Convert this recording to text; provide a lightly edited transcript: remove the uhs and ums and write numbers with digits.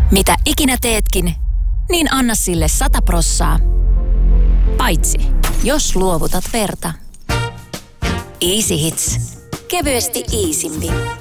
Mitä ikinä teetkin, niin anna sille 100%. Paitsi, jos luovutat verta. Easy Hits. Kevyesti iisimpi.